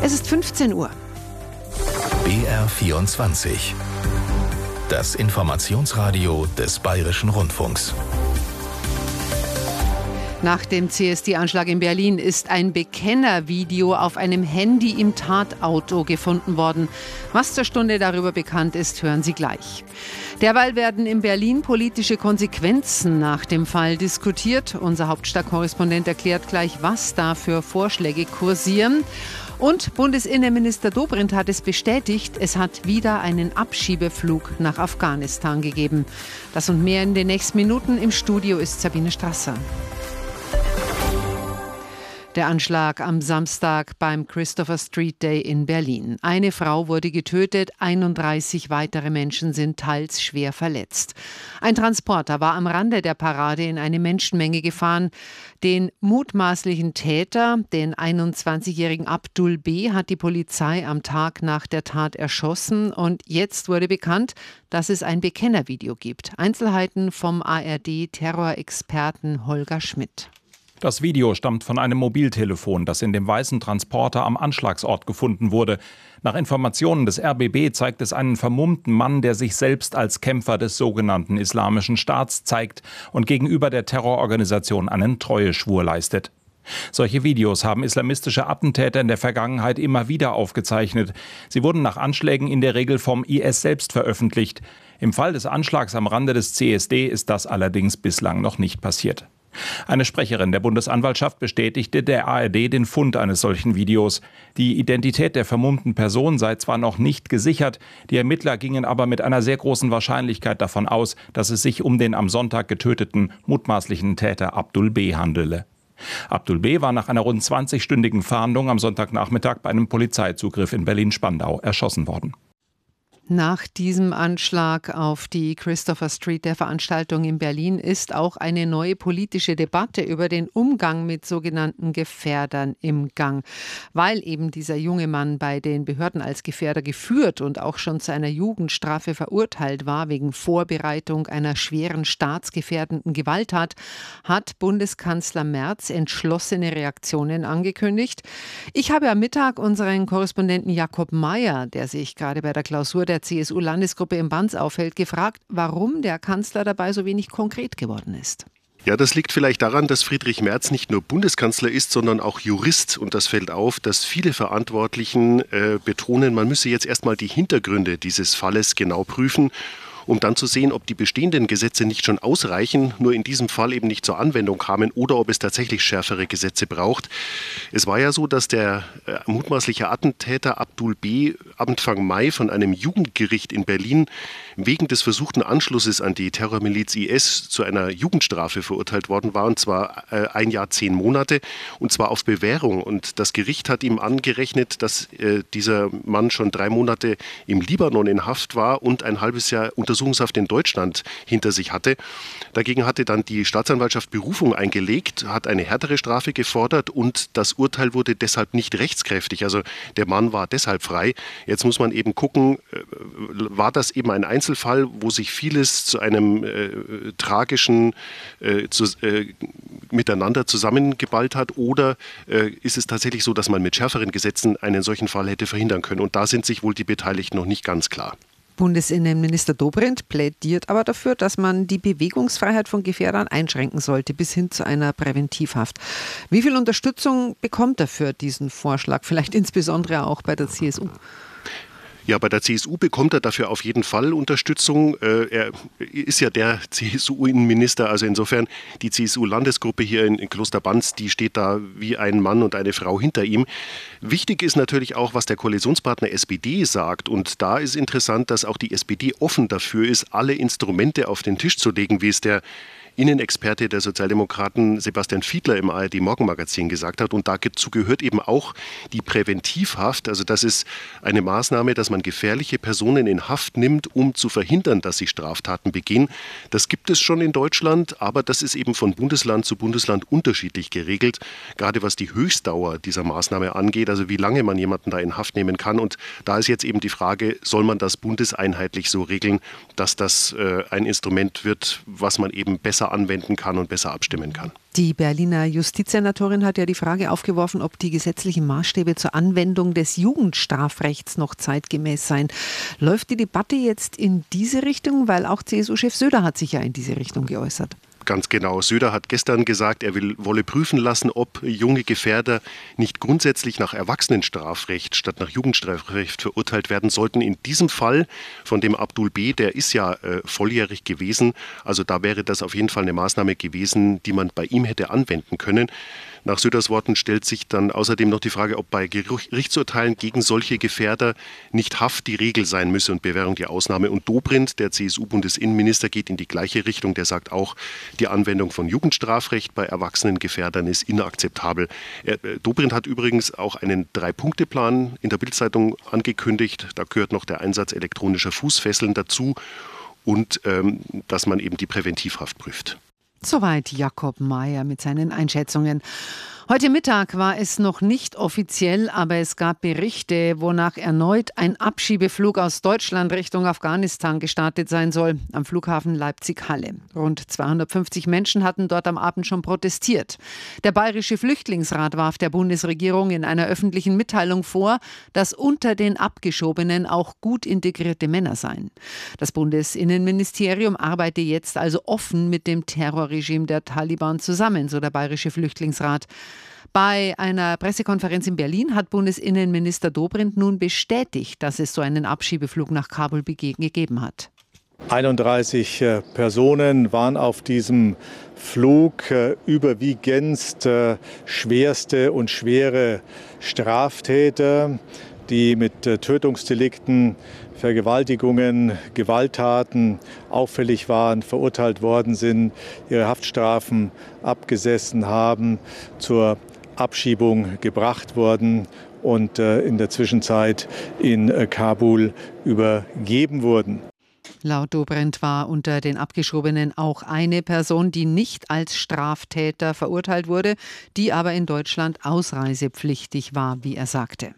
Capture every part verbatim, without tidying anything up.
Es ist fünfzehn Uhr. B R vierundzwanzig. Das Informationsradio des Bayerischen Rundfunks. Nach dem C S D-Anschlag in Berlin ist ein Bekennervideo auf einem Handy im Tatauto gefunden worden. Was zur Stunde darüber bekannt ist, hören Sie gleich. Derweil werden in Berlin politische Konsequenzen nach dem Fall diskutiert. Unser Hauptstadtkorrespondent erklärt gleich, was da für Vorschläge kursieren. Und Bundesinnenminister Dobrindt hat es bestätigt, es hat wieder einen Abschiebeflug nach Afghanistan gegeben. Das und mehr in den nächsten Minuten. Im Studio ist Sabine Strasser. Der Anschlag am Samstag beim Christopher Street Day in Berlin. Eine Frau wurde getötet, einunddreißig weitere Menschen sind teils schwer verletzt. Ein Transporter war am Rande der Parade in eine Menschenmenge gefahren. Den mutmaßlichen Täter, den einundzwanzigjährigen Abdul B., hat die Polizei am Tag nach der Tat erschossen. Und jetzt wurde bekannt, dass es ein Bekennervideo gibt. Einzelheiten vom A R D-Terrorexperten Holger Schmidt. Das Video stammt von einem Mobiltelefon, das in dem weißen Transporter am Anschlagsort gefunden wurde. Nach Informationen des R B B zeigt es einen vermummten Mann, der sich selbst als Kämpfer des sogenannten Islamischen Staats zeigt und gegenüber der Terrororganisation einen Treueschwur leistet. Solche Videos haben islamistische Attentäter in der Vergangenheit immer wieder aufgezeichnet. Sie wurden nach Anschlägen in der Regel vom I S selbst veröffentlicht. Im Fall des Anschlags am Rande des C S D ist das allerdings bislang noch nicht passiert. Eine Sprecherin der Bundesanwaltschaft bestätigte der A R D den Fund eines solchen Videos. Die Identität der vermummten Person sei zwar noch nicht gesichert, die Ermittler gingen aber mit einer sehr großen Wahrscheinlichkeit davon aus, dass es sich um den am Sonntag getöteten mutmaßlichen Täter Abdul B. handele. Abdul B. war nach einer rund zwanzigstündigen Fahndung am Sonntagnachmittag bei einem Polizeizugriff in Berlin-Spandau erschossen worden. Nach diesem Anschlag auf die Christopher Street der Veranstaltung in Berlin ist auch eine neue politische Debatte über den Umgang mit sogenannten Gefährdern im Gang. Weil eben dieser junge Mann bei den Behörden als Gefährder geführt und auch schon zu einer Jugendstrafe verurteilt war wegen Vorbereitung einer schweren staatsgefährdenden Gewalttat, hat Bundeskanzler Merz entschlossene Reaktionen angekündigt. Ich habe am Mittag unseren Korrespondenten Jakob Mayer, der sich gerade bei der Klausur der C S U-Landesgruppe im Banz aufhält, gefragt, warum der Kanzler dabei so wenig konkret geworden ist. Ja, das liegt vielleicht daran, dass Friedrich Merz nicht nur Bundeskanzler ist, sondern auch Jurist. Und das fällt auf, dass viele Verantwortlichen äh, betonen, man müsse jetzt erstmal die Hintergründe dieses Falles genau prüfen, um dann zu sehen, ob die bestehenden Gesetze nicht schon ausreichen, nur in diesem Fall eben nicht zur Anwendung kamen oder ob es tatsächlich schärfere Gesetze braucht. Es war ja so, dass der äh, mutmaßliche Attentäter Abdul B. Anfang Mai von einem Jugendgericht in Berlin wegen des versuchten Anschlusses an die Terrormiliz I S zu einer Jugendstrafe verurteilt worden war, und zwar äh, ein Jahr, zehn Monate, und zwar auf Bewährung. Und das Gericht hat ihm angerechnet, dass äh, dieser Mann schon drei Monate im Libanon in Haft war und ein halbes Jahr Untersuchungshaft in Deutschland hinter sich hatte. Dagegen hatte dann die Staatsanwaltschaft Berufung eingelegt, hat eine härtere Strafe gefordert und das Urteil wurde deshalb nicht rechtskräftig. Also der Mann war deshalb frei. Jetzt muss man eben gucken, war das eben ein Einzelfall, wo sich vieles zu einem äh, tragischen äh, zu, äh, Miteinander zusammengeballt hat, oder äh, ist es tatsächlich so, dass man mit schärferen Gesetzen einen solchen Fall hätte verhindern können? Und da sind sich wohl die Beteiligten noch nicht ganz klar. Bundesinnenminister Dobrindt plädiert aber dafür, dass man die Bewegungsfreiheit von Gefährdern einschränken sollte, bis hin zu einer Präventivhaft. Wie viel Unterstützung bekommt er für diesen Vorschlag? Vielleicht insbesondere auch bei der C S U? Ja, bei der C S U bekommt er dafür auf jeden Fall Unterstützung. Er ist ja der C S U-Innenminister, also insofern die C S U-Landesgruppe hier in Klosterbanz, die steht da wie ein Mann und eine Frau hinter ihm. Wichtig ist natürlich auch, was der Koalitionspartner S P D sagt. Und da ist interessant, dass auch die S P D offen dafür ist, alle Instrumente auf den Tisch zu legen, wie es der Innenexperte der Sozialdemokraten Sebastian Fiedler im A R D-Morgenmagazin gesagt hat. Und dazu gehört eben auch die Präventivhaft. Also das ist eine Maßnahme, dass man gefährliche Personen in Haft nimmt, um zu verhindern, dass sie Straftaten begehen. Das gibt es schon in Deutschland, aber das ist eben von Bundesland zu Bundesland unterschiedlich geregelt. Gerade was die Höchstdauer dieser Maßnahme angeht, also wie lange man jemanden da in Haft nehmen kann. Und da ist jetzt eben die Frage, soll man das bundeseinheitlich so regeln, dass das äh, ein Instrument wird, was man eben besser besser anwenden kann und besser abstimmen kann. Die Berliner Justizsenatorin hat ja die Frage aufgeworfen, ob die gesetzlichen Maßstäbe zur Anwendung des Jugendstrafrechts noch zeitgemäß seien. Läuft die Debatte jetzt in diese Richtung? Weil auch C S U-Chef Söder hat sich ja in diese Richtung geäußert. Ganz genau. Söder hat gestern gesagt, er will, wolle prüfen lassen, ob junge Gefährder nicht grundsätzlich nach Erwachsenenstrafrecht statt nach Jugendstrafrecht verurteilt werden sollten. In diesem Fall von dem Abdul B., der ist ja äh, volljährig gewesen. Also da wäre das auf jeden Fall eine Maßnahme gewesen, die man bei ihm hätte anwenden können. Nach Söders Worten stellt sich dann außerdem noch die Frage, ob bei Gerichtsurteilen gegen solche Gefährder nicht Haft die Regel sein müsse und Bewährung die Ausnahme. Und Dobrindt, der C S U-Bundesinnenminister, geht in die gleiche Richtung. Der sagt auch, die Anwendung von Jugendstrafrecht bei erwachsenen Gefährdern ist inakzeptabel. Er, Dobrindt hat übrigens auch einen Drei-Punkte-Plan in der Bild-Zeitung angekündigt. Da gehört noch der Einsatz elektronischer Fußfesseln dazu und ähm, dass man eben die Präventivhaft prüft. Soweit Jakob Mayer mit seinen Einschätzungen. Heute Mittag war es noch nicht offiziell, aber es gab Berichte, wonach erneut ein Abschiebeflug aus Deutschland Richtung Afghanistan gestartet sein soll, am Flughafen Leipzig-Halle. Rund zweihundertfünfzig Menschen hatten dort am Abend schon protestiert. Der Bayerische Flüchtlingsrat warf der Bundesregierung in einer öffentlichen Mitteilung vor, dass unter den Abgeschobenen auch gut integrierte Männer seien. Das Bundesinnenministerium arbeite jetzt also offen mit dem Terrorregime der Taliban zusammen, so der Bayerische Flüchtlingsrat. Bei einer Pressekonferenz in Berlin hat Bundesinnenminister Dobrindt nun bestätigt, dass es so einen Abschiebeflug nach Kabul gegeben hat. einunddreißig Personen waren auf diesem Flug, überwiegend schwerste und schwere Straftäter, die mit Tötungsdelikten, Vergewaltigungen, Gewalttaten auffällig waren, verurteilt worden sind, ihre Haftstrafen abgesessen haben, zur Abschiebung gebracht worden und in der Zwischenzeit in Kabul übergeben wurden. Laut Dobrindt war unter den Abgeschobenen auch eine Person, die nicht als Straftäter verurteilt wurde, die aber in Deutschland ausreisepflichtig war, wie er sagte.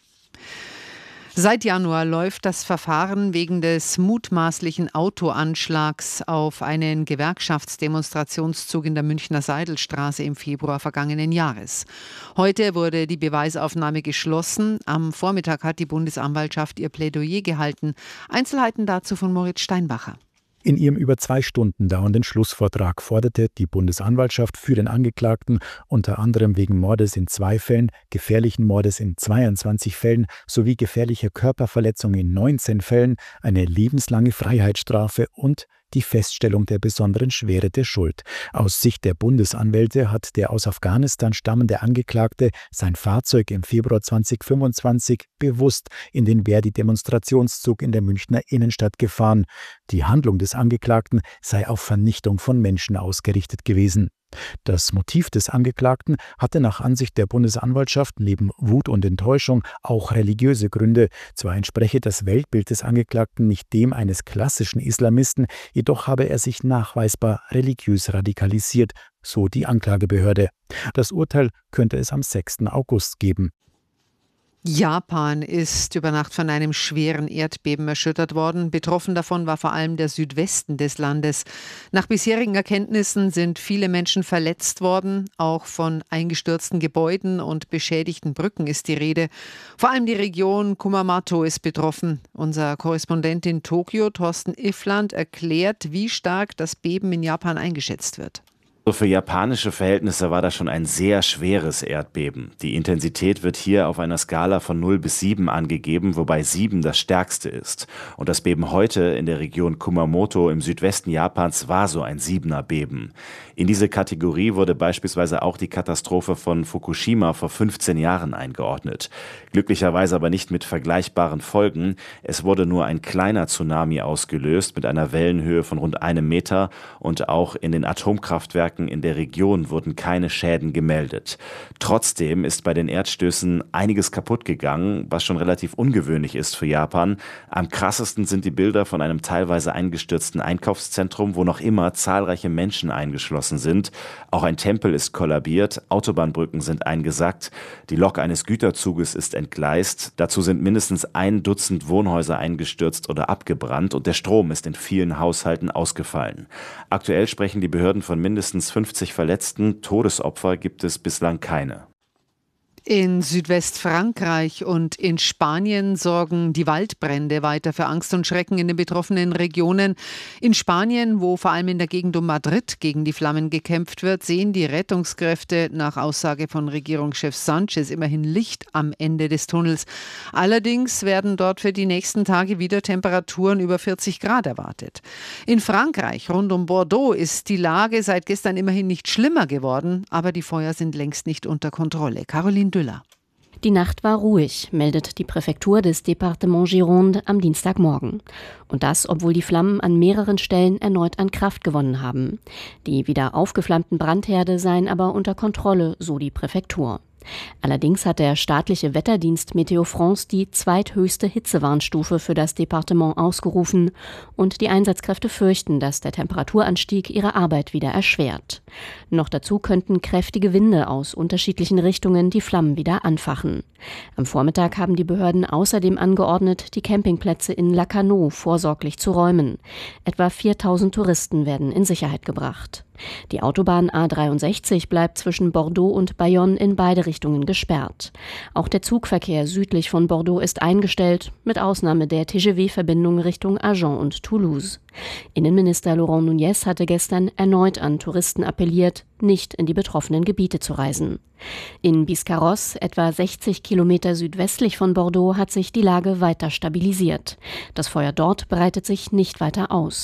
Seit Januar läuft das Verfahren wegen des mutmaßlichen Autoanschlags auf einen Gewerkschaftsdemonstrationszug in der Münchner Seidelstraße im Februar vergangenen Jahres. Heute wurde die Beweisaufnahme geschlossen. Am Vormittag hat die Bundesanwaltschaft ihr Plädoyer gehalten. Einzelheiten dazu von Moritz Steinbacher. In ihrem über zwei Stunden dauernden Schlussvortrag forderte die Bundesanwaltschaft für den Angeklagten unter anderem wegen Mordes in zwei Fällen, gefährlichen Mordes in zweiundzwanzig Fällen sowie gefährlicher Körperverletzung in neunzehn Fällen eine lebenslange Freiheitsstrafe und die Feststellung der besonderen Schwere der Schuld. Aus Sicht der Bundesanwälte hat der aus Afghanistan stammende Angeklagte sein Fahrzeug im Februar zweitausendfünfundzwanzig bewusst in den Verdi-Demonstrationszug in der Münchner Innenstadt gefahren. Die Handlung des Angeklagten sei auf Vernichtung von Menschen ausgerichtet gewesen. Das Motiv des Angeklagten hatte nach Ansicht der Bundesanwaltschaft neben Wut und Enttäuschung auch religiöse Gründe. Zwar entspreche das Weltbild des Angeklagten nicht dem eines klassischen Islamisten, jedoch habe er sich nachweisbar religiös radikalisiert, so die Anklagebehörde. Das Urteil könnte es am sechsten August geben. Japan ist über Nacht von einem schweren Erdbeben erschüttert worden. Betroffen davon war vor allem der Südwesten des Landes. Nach bisherigen Erkenntnissen sind viele Menschen verletzt worden. Auch von eingestürzten Gebäuden und beschädigten Brücken ist die Rede. Vor allem die Region Kumamoto ist betroffen. Unser Korrespondent in Tokio, Thorsten Iffland, erklärt, wie stark das Beben in Japan eingeschätzt wird. Für japanische Verhältnisse war das schon ein sehr schweres Erdbeben. Die Intensität wird hier auf einer Skala von null bis sieben angegeben, wobei sieben das stärkste ist. Und das Beben heute in der Region Kumamoto im Südwesten Japans war so ein siebener Beben. In diese Kategorie wurde beispielsweise auch die Katastrophe von Fukushima vor fünfzehn Jahren eingeordnet. Glücklicherweise aber nicht mit vergleichbaren Folgen. Es wurde nur ein kleiner Tsunami ausgelöst mit einer Wellenhöhe von rund einem Meter und auch in den Atomkraftwerken Kraftwerken in der Region wurden keine Schäden gemeldet. Trotzdem ist bei den Erdstößen einiges kaputt gegangen, was schon relativ ungewöhnlich ist für Japan. Am krassesten sind die Bilder von einem teilweise eingestürzten Einkaufszentrum, wo noch immer zahlreiche Menschen eingeschlossen sind. Auch ein Tempel ist kollabiert, Autobahnbrücken sind eingesackt, die Lok eines Güterzuges ist entgleist. Dazu sind mindestens ein Dutzend Wohnhäuser eingestürzt oder abgebrannt und der Strom ist in vielen Haushalten ausgefallen. Aktuell sprechen die Behörden von mindestens fünfzig Verletzten. Todesopfer gibt es bislang keine. In Südwestfrankreich und in Spanien sorgen die Waldbrände weiter für Angst und Schrecken in den betroffenen Regionen. In Spanien, wo vor allem in der Gegend um Madrid gegen die Flammen gekämpft wird, sehen die Rettungskräfte nach Aussage von Regierungschef Sánchez immerhin Licht am Ende des Tunnels. Allerdings werden dort für die nächsten Tage wieder Temperaturen über vierzig Grad erwartet. In Frankreich rund um Bordeaux ist die Lage seit gestern immerhin nicht schlimmer geworden, aber die Feuer sind längst nicht unter Kontrolle. Caroline Düller. Die Nacht war ruhig, meldet die Präfektur des Département Gironde am Dienstagmorgen. Und das, obwohl die Flammen an mehreren Stellen erneut an Kraft gewonnen haben. Die wieder aufgeflammten Brandherde seien aber unter Kontrolle, so die Präfektur. Allerdings hat der staatliche Wetterdienst Météo France die zweithöchste Hitzewarnstufe für das Departement ausgerufen und die Einsatzkräfte fürchten, dass der Temperaturanstieg ihre Arbeit wieder erschwert. Noch dazu könnten kräftige Winde aus unterschiedlichen Richtungen die Flammen wieder anfachen. Am Vormittag haben die Behörden außerdem angeordnet, die Campingplätze in Lacanau vorsorglich zu räumen. Etwa viertausend Touristen werden in Sicherheit gebracht. Die Autobahn A dreiundsechzig bleibt zwischen Bordeaux und Bayonne in beide Richtungen gesperrt. Auch der Zugverkehr südlich von Bordeaux ist eingestellt, mit Ausnahme der T G V-Verbindung Richtung Agen und Toulouse. Innenminister Laurent Nunez hatte gestern erneut an Touristen appelliert, nicht in die betroffenen Gebiete zu reisen. In Biscarrosse, etwa sechzig Kilometer südwestlich von Bordeaux, hat sich die Lage weiter stabilisiert. Das Feuer dort breitet sich nicht weiter aus.